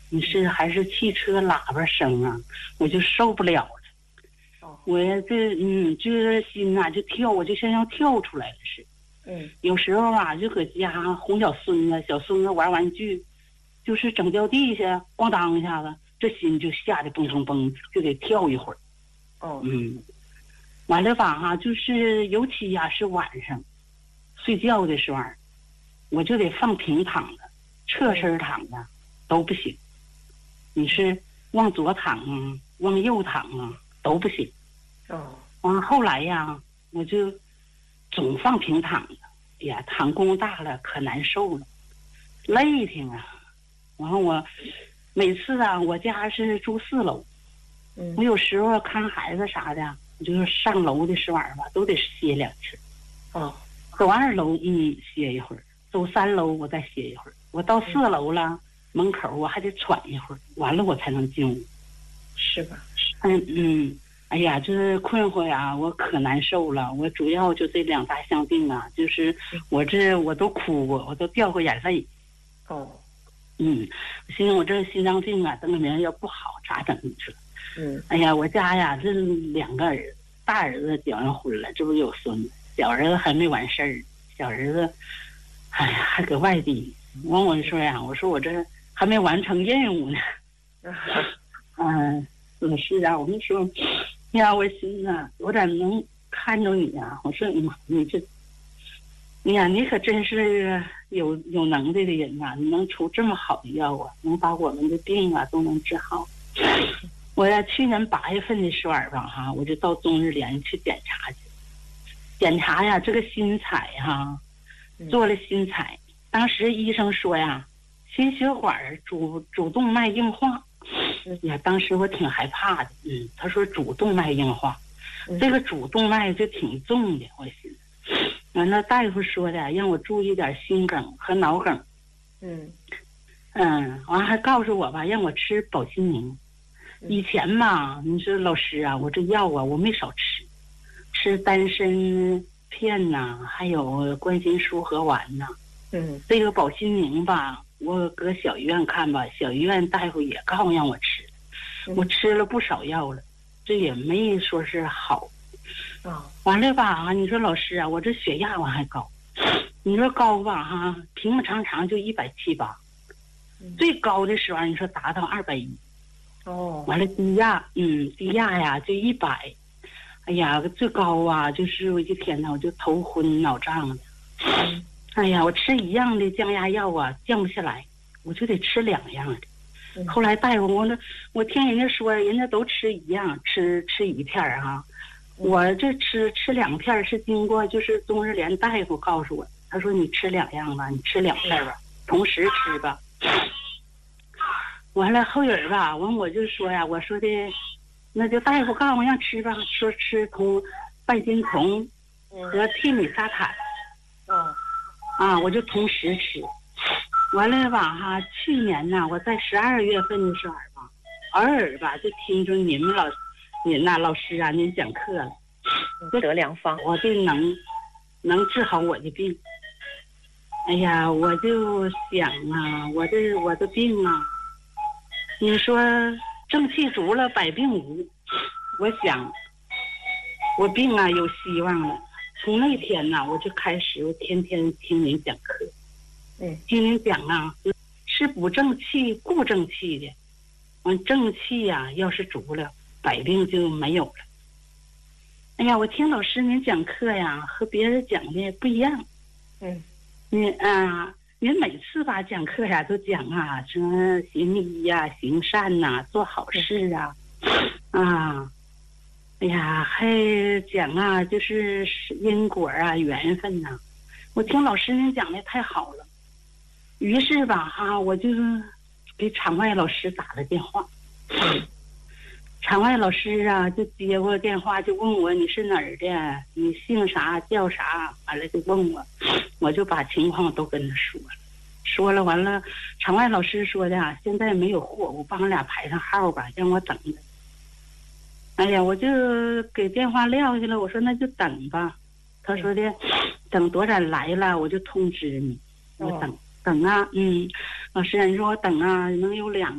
你是还是汽车喇叭声啊，我就受不了了。我这心呐就跳，我就像要跳出来了似的。有时候啊，就搁家哄小孙子玩玩具，就是整掉地下，咣当一下子，这心就吓得蹦蹦蹦，就得跳一会儿。完了吧哈，就是尤其呀是晚上睡觉的时候，我就得放平躺着，侧身躺着都不行。你是往左躺啊，往右躺啊，都不行。完后来呀，我就总放平躺着，哎呀，躺工大了可难受了，累挺啊。然后我每次啊，我家是住4楼，我有时候看孩子啥的，我就是上楼的时候吧，都得歇2次。走2楼歇一会儿，走3楼我再歇一会儿，我到4楼了，门口我还得喘一会儿，完了我才能进屋， 是吧？ 哎呀，这困惑呀，我可难受了。我主要就这2大项病啊，就是我都哭过，我都掉过眼泪。寻思我这心脏病啊，等明要不好咋整？你说？哎呀，我家呀这2个儿子，大儿子结完婚了，这不有孙子，小儿子还没完事儿，小儿子，哎呀还搁外地。完我说呀，我说我这还没完成任务呢。是啊，我跟你说。呀，我寻思我咋能看着你呀？我说你这，哎呀，你可真是有能耐的人呐！你能出这么好的药啊，能把我们的病啊都能治好。我呀，去年8月份的时候吧，哈，我就到中日联去检查去。检查呀，这个心彩哈，做了心彩，当时医生说呀，心血管主动脉硬化。呀，当时我挺害怕的。他说主动脉硬化，这个主动脉就挺重的，我寻思。完了，大夫说的让我注意点心梗和脑梗。完还告诉我吧，让我吃保心宁。以前吧，你说老师啊，我这药啊，我没少吃丹参片呐，还有关心舒和丸呐。这个保心宁吧。我搁小医院看吧，小医院大夫也告诉让我吃，我吃了不少药了，这也没说是好。完了吧，你说老师啊，我这血压我还高，你说高吧哈，平平常常就170-180，最高的时候你说达到210。完了低压呀就100，哎呀最高啊就是我一天呐我就头昏脑胀的。哎呀，我吃一样的降压药啊，降不下来，我就得吃2样的。后来大夫，我听人家说，人家都吃一样，吃1片啊。我这吃2片是经过就是中日联大夫告诉我，他说你吃2样吧，你吃2片吧，同时吃吧。完了后人吧，完我就说呀，我说的，那就大夫告诉我让吃吧，说吃半斤酮和替美沙坦。我就同时吃，完了吧哈。去年呢，我在12月份的时候吧，偶尔吧就听着您老师啊，您讲课了， 得良方， 我就能治好我的病。哎呀，我就想啊，我的病啊，你说正气足了，百病无。我想，我病啊有希望了。从那天呢，我就开始我天天听您讲课。听您讲啊，是补正气、固正气的。完正气呀，要是足了，百病就没有了。哎呀，我听老师您讲课呀，和别人讲的不一样。您每次吧讲课呀，都讲啊，什么行医呀、行善呐、做好事啊，哎呀，还讲啊，就是因果啊、缘分呐。我听老师您讲的太好了，于是吧哈，我就给场外老师打了电话。场外老师啊，就接过电话就问我你是哪儿的，你姓啥叫啥，完了就问我就把情况都跟他说了，完了，场外老师说的现在没有货，我帮俩排上号吧，让我等着。哎呀，我就给电话撂下了，我说那就等吧。他说的等多少来了我就通知你。我等啊，老师你说我等啊能有2